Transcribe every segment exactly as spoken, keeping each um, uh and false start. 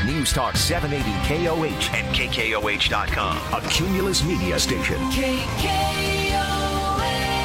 News Talk seven eighty K O H and K K O H dot com. A Cumulus Media station. K K O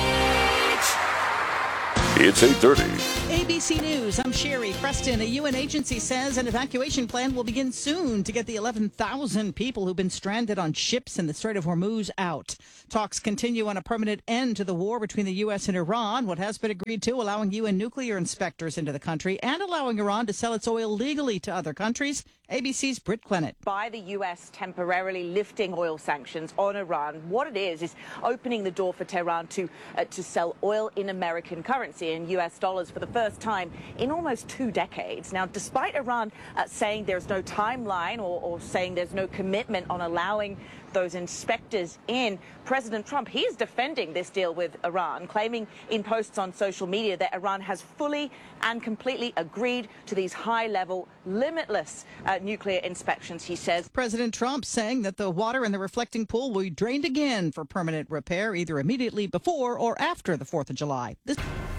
H. It's eight thirty. A B C News, I'm Sherry Preston. A U N agency says an evacuation plan will begin soon to get the eleven thousand people who've been stranded on ships in the Strait of Hormuz out. Talks continue on a permanent end to the war between the U S and Iran. What has been agreed to, allowing U N nuclear inspectors into the country and allowing Iran to sell its oil legally to other countries. A B C's Britt Clennett. By the U S temporarily lifting oil sanctions on Iran, what it is is opening the door for Tehran to uh, to sell oil in American currency, in U S dollars, for the first time in almost two decades. Now, despite Iran uh, saying there's no timeline or, or saying there's no commitment on allowing those inspectors in, President Trump, he's defending this deal with Iran, claiming in posts on social media that Iran has fully and completely agreed to these high-level, limitless uh, nuclear inspections, he says. President Trump saying that the water in the reflecting pool will be drained again for permanent repair, either immediately before or after the fourth of July. This-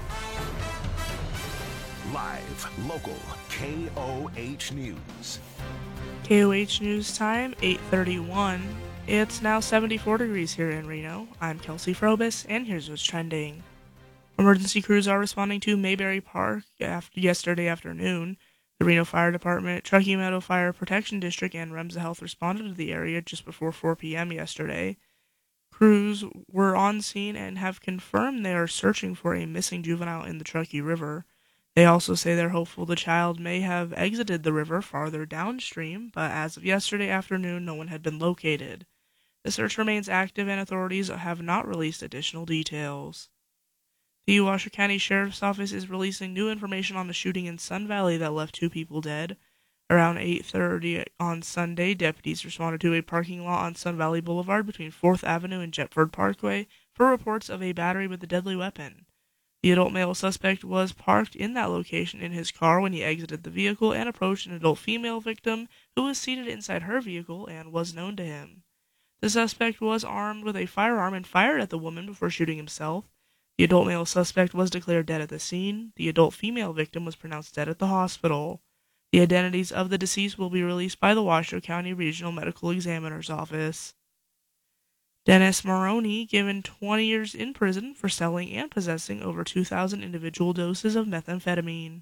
Live, local, K O H News. K O H News time, eight thirty-one. It's now seventy-four degrees here in Reno. I'm Kelsey Frobis, and here's what's trending. Emergency crews are responding to Mayberry Park after yesterday afternoon. The Reno Fire Department, Truckee Meadow Fire Protection District, and Remsa Health responded to the area just before four p.m. yesterday. Crews were on scene and have confirmed they are searching for a missing juvenile in the Truckee River. They also say they're hopeful the child may have exited the river farther downstream, but as of yesterday afternoon, no one had been located. The search remains active and authorities have not released additional details. The Washoe County Sheriff's Office is releasing new information on the shooting in Sun Valley that left two people dead. Around eight thirty on Sunday, deputies responded to a parking lot on Sun Valley Boulevard between fourth Avenue and Jetford Parkway for reports of a battery with a deadly weapon. The adult male suspect was parked in that location in his car when he exited the vehicle and approached an adult female victim who was seated inside her vehicle and was known to him. The suspect was armed with a firearm and fired at the woman before shooting himself. The adult male suspect was declared dead at the scene. The adult female victim was pronounced dead at the hospital. The identities of the deceased will be released by the Washoe County Regional Medical Examiner's Office. Dennis Maroney given twenty years in prison for selling and possessing over two thousand individual doses of methamphetamine.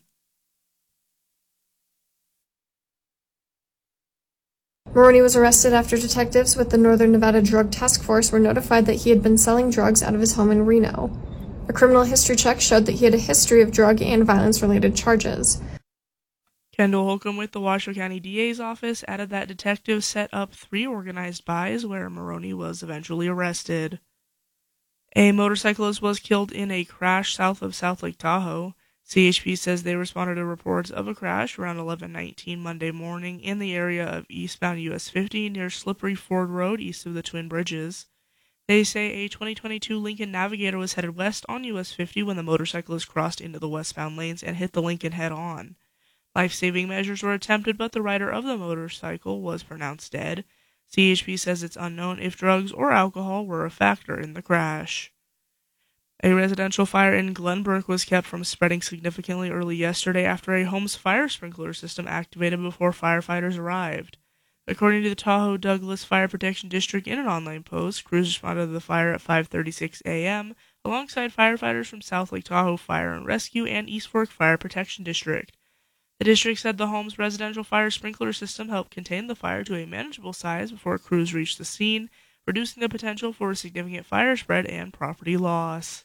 Maroney was arrested after detectives with the Northern Nevada Drug Task Force were notified that he had been selling drugs out of his home in Reno. A criminal history check showed that he had a history of drug and violence-related charges. Kendall Holcomb with the Washoe County D A's office added that detectives set up three organized buys where Maroney was eventually arrested. A motorcyclist was killed in a crash south of South Lake Tahoe. C H P says they responded to reports of a crash around eleven nineteen Monday morning in the area of eastbound U S fifty near Slippery Ford Road east of the Twin Bridges. They say a twenty twenty-two Lincoln Navigator was headed west on U S fifty when the motorcyclist crossed into the westbound lanes and hit the Lincoln head-on. Life-saving measures were attempted, but the rider of the motorcycle was pronounced dead. C H P says it's unknown if drugs or alcohol were a factor in the crash. A residential fire in Glenbrook was kept from spreading significantly early yesterday after a home's fire sprinkler system activated before firefighters arrived. According to the Tahoe Douglas Fire Protection District in an online post, crews responded to the fire at five thirty-six a.m. alongside firefighters from South Lake Tahoe Fire and Rescue and East Fork Fire Protection District. The district said the home's residential fire sprinkler system helped contain the fire to a manageable size before crews reached the scene, reducing the potential for significant fire spread and property loss.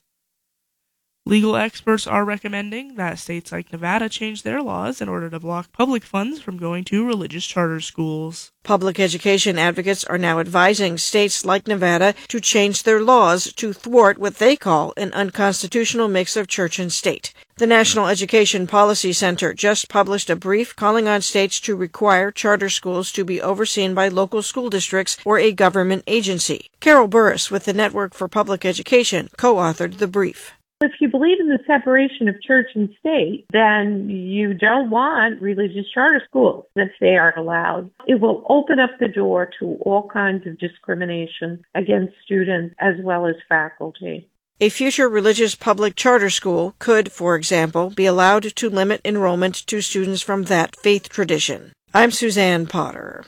Legal experts are recommending that states like Nevada change their laws in order to block public funds from going to religious charter schools. Public education advocates are now advising states like Nevada to change their laws to thwart what they call an unconstitutional mix of church and state. The National Education Policy Center just published a brief calling on states to require charter schools to be overseen by local school districts or a government agency. Carol Burris with the Network for Public Education co-authored the brief. If you believe in the separation of church and state, then you don't want religious charter schools if they are allowed. It will open up the door to all kinds of discrimination against students as well as faculty. A future religious public charter school could, for example, be allowed to limit enrollment to students from that faith tradition. I'm Suzanne Potter.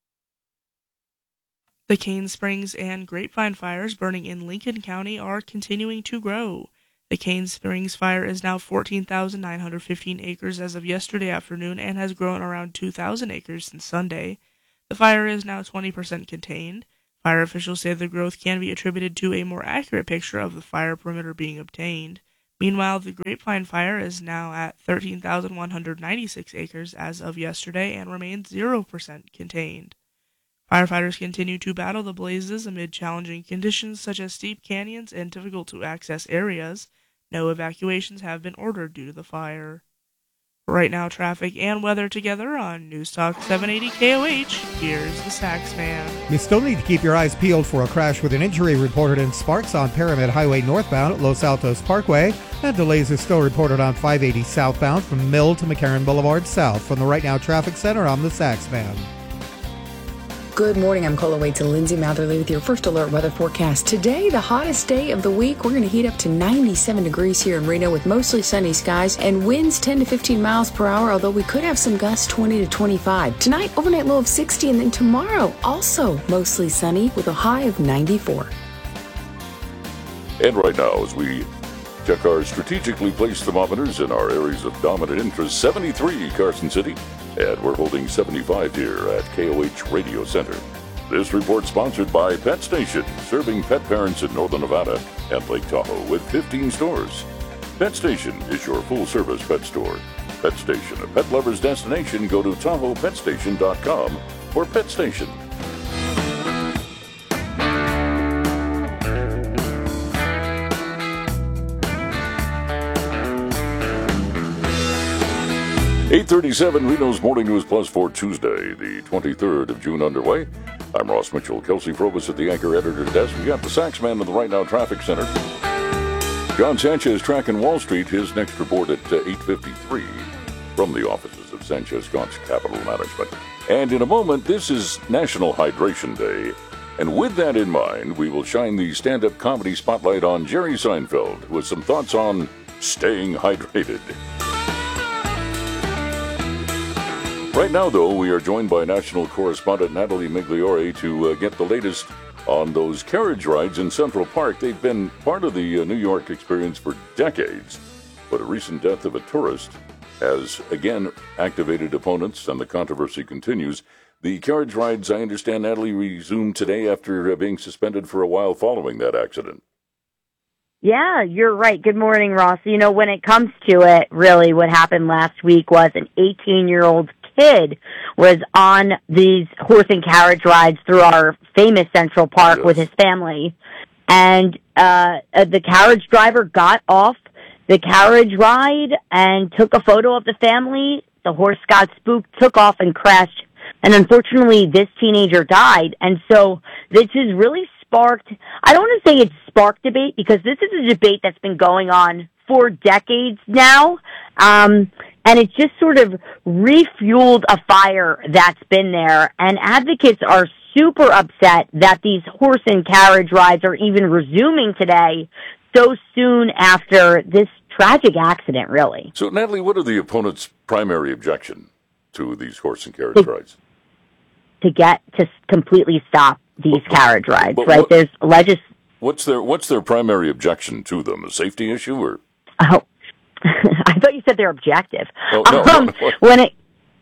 The Cane Springs and Grapevine fires burning in Lincoln County are continuing to grow. The Cane Springs fire is now fourteen thousand nine hundred fifteen acres as of yesterday afternoon and has grown around two thousand acres since Sunday. The fire is now twenty percent contained. Fire officials say the growth can be attributed to a more accurate picture of the fire perimeter being obtained. Meanwhile, the Grapevine fire is now at thirteen thousand one hundred ninety-six acres as of yesterday and remains zero percent contained. Firefighters continue to battle the blazes amid challenging conditions such as steep canyons and difficult-to-access areas. No evacuations have been ordered due to the fire. Right now, traffic and weather together on News Talk seven eighty K O H. Here's the Sax Man. You still need to keep your eyes peeled for a crash with an injury reported in Sparks on Pyramid Highway northbound at Los Altos Parkway, and delays are still reported on five eighty southbound from Mill to McCarran Boulevard south. From the Right Now Traffic Center, I'm the Sax Man. Good morning. I'm Cola Wade to Lindsay Matherly with your first alert weather forecast. Today, the hottest day of the week. We're going to heat up to ninety-seven degrees here in Reno with mostly sunny skies and winds ten to fifteen miles per hour, although we could have some gusts twenty to twenty-five. Tonight, overnight low of sixty, and then tomorrow, also mostly sunny with a high of ninety-four. And right now, as we check our strategically placed thermometers in our areas of dominant interest, seventy-three Carson City, and we're holding seventy-five here at K O H Radio Center. This report sponsored by Pet Station, serving pet parents in Northern Nevada and Lake Tahoe with fifteen stores. Pet Station is your full-service pet store. Pet Station, a pet lover's destination. Go to Tahoe Pet Station dot com for Pet Station. eight thirty-seven Reno's Morning News Plus for Tuesday, the twenty-third of June underway. I'm Ross Mitchell. Kelsey Frobus at the Anchor Editor Desk. We got the Sax Man of the Right Now Traffic Center. John Sanchez tracking Wall Street. His next report at uh, eight fifty-three from the offices of Sanchez Scott's Capital Management. And in a moment, this is National Hydration Day. And with that in mind, we will shine the stand-up comedy spotlight on Jerry Seinfeld with some thoughts on staying hydrated. Right now, though, we are joined by national correspondent Natalie Migliore to uh, get the latest on those carriage rides in Central Park. They've been part of the uh, New York experience for decades, but a recent death of a tourist has again activated opponents, and the controversy continues. The carriage rides, I understand, Natalie, resumed today after uh, being suspended for a while following that accident. Yeah, you're right. Good morning, Ross. You know, when it comes to it, really what happened last week was an eighteen-year-old kid was on these horse and carriage rides through our famous Central Park yes. with his family. And uh the carriage driver got off the carriage ride and took a photo of the family. The horse got spooked, took off and crashed. And unfortunately, this teenager died. And so this has really sparked, I don't want to say it's sparked debate, because this is a debate that's been going on for decades now. Um, and it just sort of refueled a fire that's been there. And advocates are super upset that these horse and carriage rides are even resuming today so soon after this tragic accident, really. So, Natalie, what are the opponents' primary objection to these horse and carriage to, rides? To get to completely stop these but, carriage rides, but right? What, There's legis. What's their What's their primary objection to them? A safety issue, or? Oh, I thought you said they're objective. Oh, no, um, no, no. When it,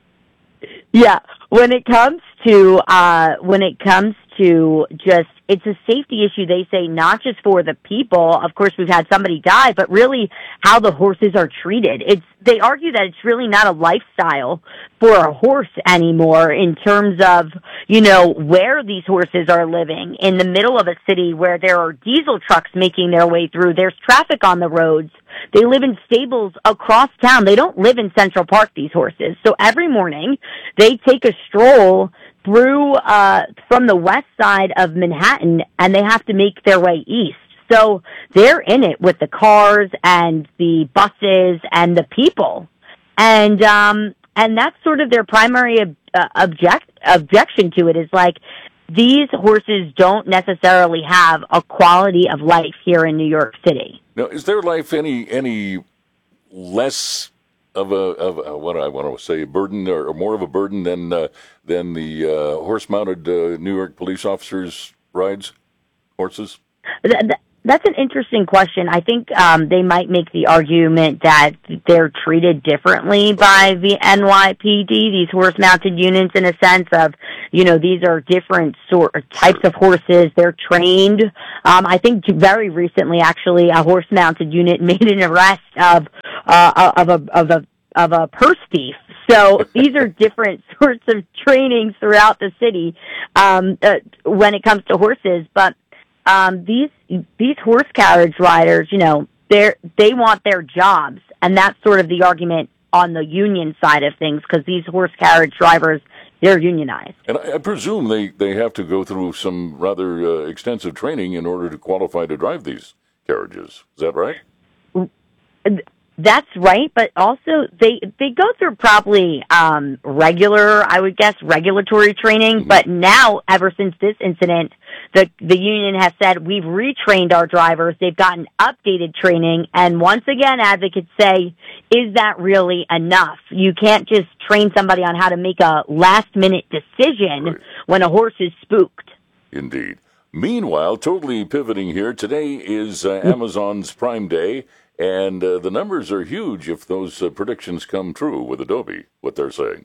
yeah, when it comes to uh, when it comes to just, it's a safety issue. They say not just for the people. Of course, we've had somebody die, but really how the horses are treated. It's they argue that it's really not a lifestyle for a horse anymore in terms of, you know, where these horses are living in the middle of a city where there are diesel trucks making their way through. There's traffic on the roads. They live in stables across town. They don't live in Central Park, these horses. So every morning they take a stroll through uh from the west side of Manhattan, and they have to make their way east. So they're in it with the cars and the buses and the people. And um and that's sort of their primary ob- uh, object objection to it, is like, these horses don't necessarily have a quality of life here in New York City. Now, is their life any any less of a of a, what I want to say a burden or, or more of a burden than uh, than the uh, horse-mounted uh, New York police officers' rides horses? That's an interesting question. I think um, they might make the argument that they're treated differently by the N Y P D, these horse-mounted units, in a sense of, you know, these are different sort of types of horses. They're trained. Um, I think very recently, actually, a horse-mounted unit made an arrest of uh, of a of a of a purse thief. So these are different sorts of trainings throughout the city um, uh, when it comes to horses, but. Um, these these horse carriage riders, you know, they they want their jobs, and that's sort of the argument on the union side of things, because these horse carriage drivers, they're unionized. And I, I presume they, they have to go through some rather uh, extensive training in order to qualify to drive these carriages. Is that right? That's right, but also they they go through probably um, regular, I would guess, regulatory training. Mm-hmm. But now, ever since this incident, the the union has said we've retrained our drivers. They've gotten updated training, and once again, advocates say, is that really enough? You can't just train somebody on how to make a last minute decision right. when a horse is spooked. Indeed. Meanwhile, totally pivoting here, today is uh, Amazon's Prime Day. And uh, the numbers are huge if those uh, predictions come true with Adobe, what they're saying.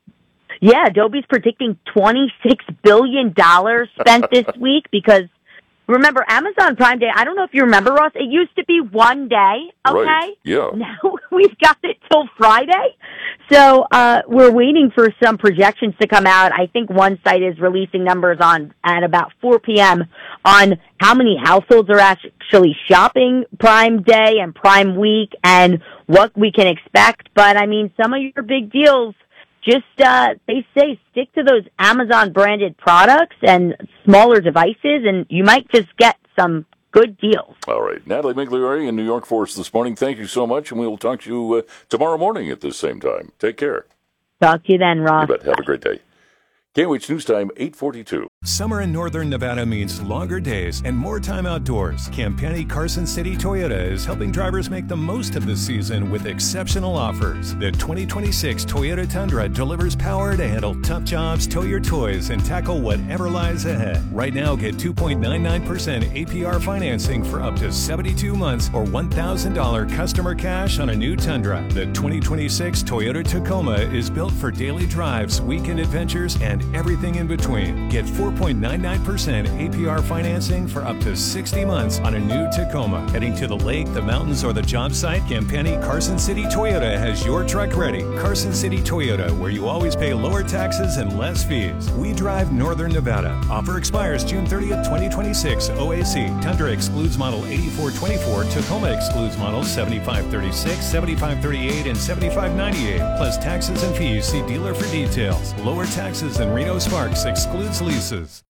Yeah, Adobe's predicting twenty-six billion dollars spent this week because, remember, Amazon Prime Day, I don't know if you remember, Ross, it used to be one day, okay? Right, yeah. Now we've got it till Friday. So uh, we're waiting for some projections to come out. I think one site is releasing numbers on at about four p.m. on how many households are actually shopping Prime Day and Prime Week and what we can expect. But, I mean, some of your big deals, just, uh, they say stick to those Amazon-branded products and smaller devices, and you might just get some good deals. All right. Natalie Migliore in New York for us this morning. Thank you so much, and we will talk to you uh, tomorrow morning at this same time. Take care. Talk to you then, Ross. You bet. Have a great day. K O H News Time, eight forty-two. Summer in northern Nevada means longer days and more time outdoors. Campani Carson City Toyota is helping drivers make the most of the season with exceptional offers. The twenty twenty-six Toyota Tundra delivers power to handle tough jobs, tow your toys, and tackle whatever lies ahead. Right now, get two point nine nine percent A P R financing for up to seventy-two months or one thousand dollars customer cash on a new Tundra. The twenty twenty-six Toyota Tacoma is built for daily drives, weekend adventures, and everything in between. Get four point nine nine percent A P R financing for up to sixty months on a new Tacoma. Heading to the lake, the mountains, or the job site, Campani Carson City Toyota has your truck ready. Carson City Toyota, where you always pay lower taxes and less fees. We drive northern Nevada. Offer expires June thirtieth, twenty twenty-six. O A C. Tundra excludes model eighty-four twenty-four. Tacoma excludes models seventy-five thirty-six, seventy-five thirty-eight, and seventy-five ninety-eight. Plus taxes and fees. See dealer for details. Lower taxes and Reno Sparks excludes leases.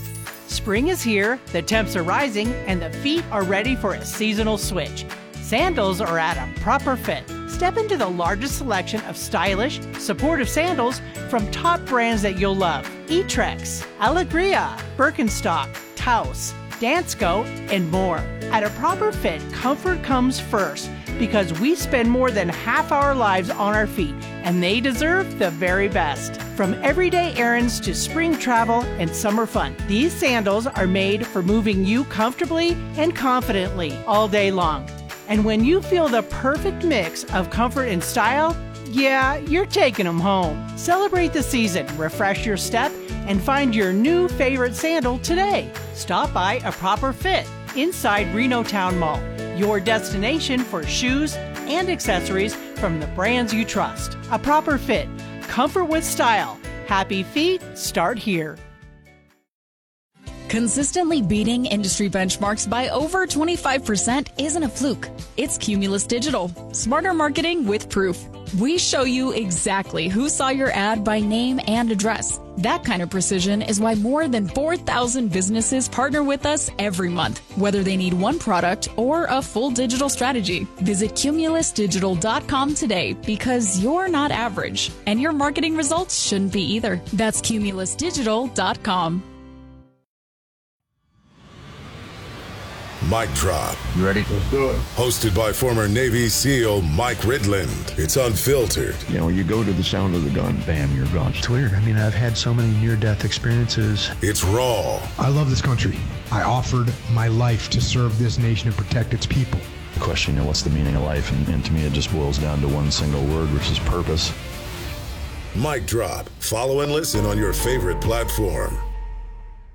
Spring is here, the temps are rising, and the feet are ready for a seasonal switch. Sandals are at a proper fit. Step into the largest selection of stylish, supportive sandals from top brands that you'll love. Etrex, Alegria, Birkenstock, Taos, Dansko, and more. At a proper fit, comfort comes first because we spend more than half our lives on our feet, and they deserve the very best. From everyday errands to spring travel and summer fun, these sandals are made for moving you comfortably and confidently all day long. And when you feel the perfect mix of comfort and style, yeah, you're taking them home. Celebrate the season, refresh your step, and find your new favorite sandal today. Stop by A Proper Fit inside Reno Town Mall, your destination for shoes and accessories from the brands you trust. A Proper Fit, comfort with style. Happy feet start here. Consistently beating industry benchmarks by over twenty-five percent isn't a fluke. It's Cumulus Digital. Smarter marketing with proof. We show you exactly who saw your ad by name and address. That kind of precision is why more than four thousand businesses partner with us every month, whether they need one product or a full digital strategy. Visit cumulus digital dot com today because you're not average, and your marketing results shouldn't be either. That's cumulus digital dot com. Mic Drop. You ready? Let's do it. Hosted by former Navy SEAL Mike Ridland. It's unfiltered. You know, you go to the sound of the gun, bam, you're gone. It's weird. I mean, I've had so many near-death experiences. It's raw. I love this country. I offered my life to serve this nation and protect its people. The question, you know, what's the meaning of life? And, and to me, it just boils down to one single word, which is purpose. Mic Drop. Follow and listen on your favorite platform.